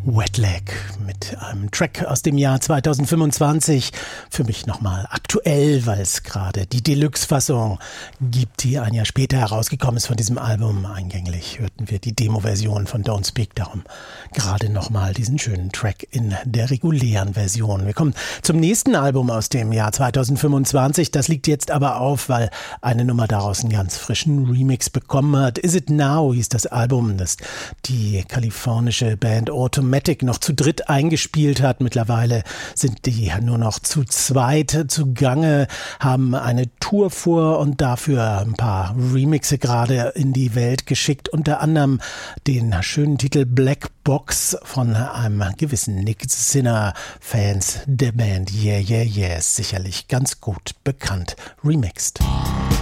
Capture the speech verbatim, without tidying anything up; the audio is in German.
Wet Leg mit einem Track aus dem Jahr zweitausendfünfundzwanzig. Für mich nochmal aktuell, weil es gerade die Deluxe-Fassung gibt, die ein Jahr später herausgekommen ist von diesem Album. Eingänglich hörten wir die Demo-Version von Don't Speak, darum gerade nochmal diesen schönen Track in der regulären Version. Wir kommen zum nächsten Album aus dem Jahr zweitausendfünfundzwanzig. Das liegt jetzt aber auf, weil eine Nummer daraus einen ganz frischen Remix bekommen hat. Is It Now hieß das Album, das die kalifornische Band Automatic noch zu dritt eingespielt hat. Mittlerweile sind die nur noch zu zweit zugange, haben eine Tour vor und dafür ein paar Remixe gerade in die Welt geschickt. Unter anderem den schönen Titel Black Box von einem gewissen Nick Sinner, Fans der Band Yeah Yeah Yes, sicherlich ganz gut bekannt, remixed.